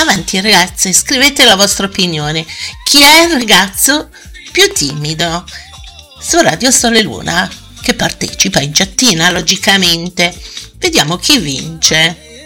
Avanti ragazze, scrivete la vostra opinione. Chi è il ragazzo più timido? Su Radio Sole Luna, che partecipa in chattina logicamente. Vediamo chi vince.